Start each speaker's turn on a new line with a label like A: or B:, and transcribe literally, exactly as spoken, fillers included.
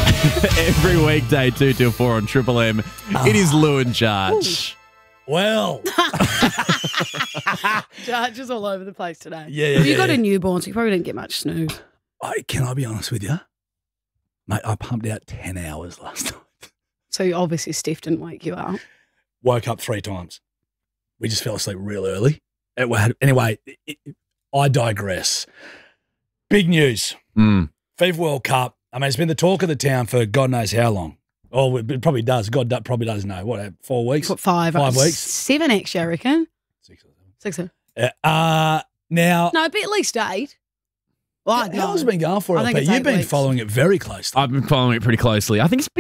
A: Every weekday, two till four on Triple M. Oh. It is Lou and Jarge.
B: Well.
C: Jarge is all over the place today.
B: Yeah, yeah,
C: well, you
B: yeah,
C: got
B: yeah.
C: a newborn, so you probably didn't get much snooze.
B: I, can I be honest with you? Mate, I pumped out ten hours last night.
C: So you obviously Steph didn't wake you up.
B: Woke up three times. We just fell asleep real early. Anyway, it, it, I digress. Big news.
A: Mm.
B: FIFA World Cup. I mean, it's been the talk of the town for God knows how long. Oh, it probably does. God probably does know. What, four weeks?
C: What, five.
B: Five
C: uh,
B: weeks?
C: Seven, actually, I reckon.
B: Six or seven.
C: Six. Or...
B: Uh, uh, now.
C: No, but at least eight. Well,
B: how, how's it been going for
C: I
B: L P?
C: think it's
B: You've
C: eight
B: been
C: weeks.
B: following it very closely.
A: I've been following it pretty closely. I think it's